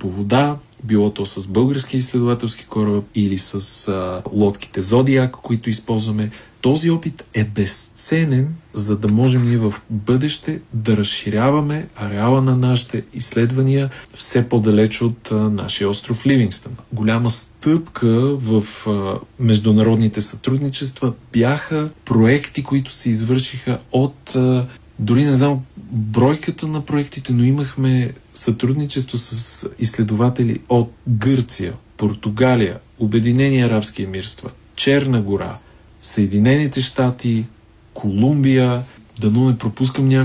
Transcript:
по вода, било то с български изследователски кораб или с лодките Зодиак, които използваме. Този опит е безценен, за да можем ние в бъдеще да разширяваме ареала на нашите изследвания все по-далеч от нашия остров Ливингстън. Голяма стъпка в международните сътрудничества бяха проекти, които се извършиха от дори не знам бройката на проектите, но имахме сътрудничество с изследователи от Гърция, Португалия, Обединени арабски емирства, Черна гора, Съединените щати, Колумбия, дано не пропускам